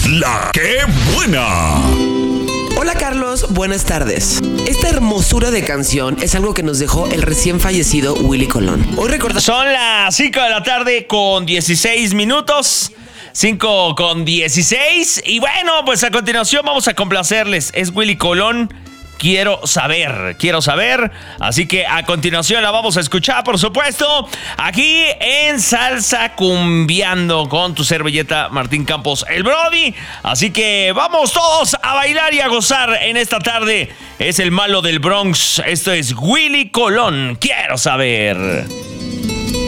La ¡Qué buena! Hola Carlos, buenas tardes. Esta hermosura de canción es algo que nos dejó el recién fallecido Willy Colón. Hoy recordamos... Son las 5 de la tarde con 16 minutos. 5 con 16. Y bueno, pues a continuación vamos a complacerles. Es Willy Colón. Quiero saber. Así que a continuación la vamos a escuchar, por supuesto, aquí en Salsa Cumbiando con tu servilleta Martín Campos, el Brody. Así que vamos todos a bailar y a gozar en esta tarde. Es el malo del Bronx. Esto es Willy Colón. Quiero saber.